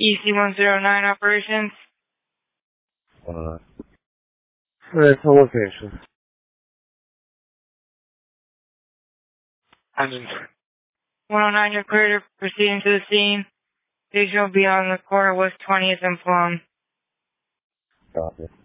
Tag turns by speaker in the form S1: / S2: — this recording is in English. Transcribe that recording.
S1: EC-109 operations.
S2: Where's the location?
S1: 109, you're clear to proceed into the scene. Station will be on the corner West 20th and Plum.
S2: Copy.